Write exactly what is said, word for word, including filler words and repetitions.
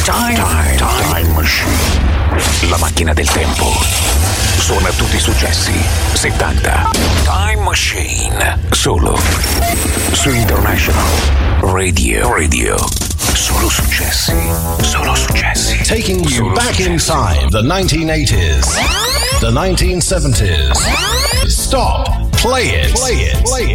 Time, time, time Machine. La macchina del tempo. Suona tutti i successi settanta. Time Machine. Solo su International Radio. Radio. Solo successi. Solo successi. Taking you Solo back successi. in time. The nineteen eighties. The nineteen seventies. Stop. Play it. Play it. Play it.